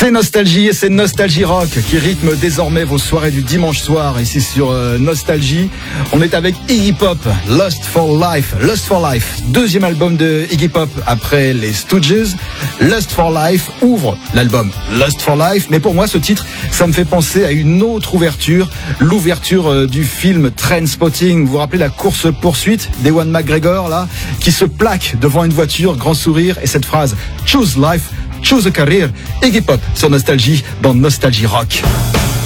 C'est Nostalgie et c'est Nostalgie Rock qui rythme désormais vos soirées du dimanche soir ici sur Nostalgie. On est avec Iggy Pop, Lust for Life. Lust for Life, deuxième album de Iggy Pop après les Stooges. Lust for Life ouvre l'album Lust for Life, mais pour moi ce titre, ça me fait penser à une autre ouverture, l'ouverture du film Trainspotting. Vous vous rappelez la course-poursuite d'Ewan McGregor là, qui se plaque devant une voiture, grand sourire et cette phrase Choose Life, Choose a Career. Iggy Pop sur Nostalgie dans Nostalgie Rock.